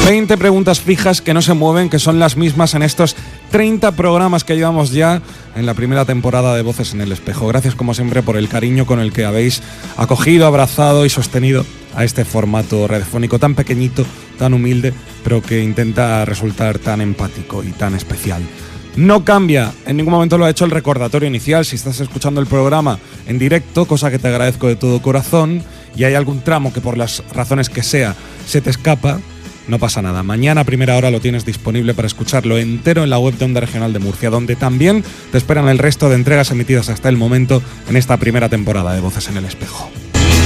20 preguntas fijas que no se mueven, que son las mismas en estos 30 programas que llevamos ya en la primera temporada de Voces en el Espejo. Gracias como siempre por el cariño con el que habéis acogido, abrazado y sostenido a este formato radiofónico tan pequeñito, tan humilde, pero que intenta resultar tan empático y tan especial. No cambia, en ningún momento lo ha hecho el recordatorio inicial. Si estás escuchando el programa en directo, cosa que te agradezco de todo corazón, y hay algún tramo que por las razones que sea se te escapa, no pasa nada. Mañana a primera hora lo tienes disponible para escucharlo entero en la web de Onda Regional de Murcia, donde también te esperan el resto de entregas emitidas hasta el momento en esta primera temporada de Voces en el Espejo.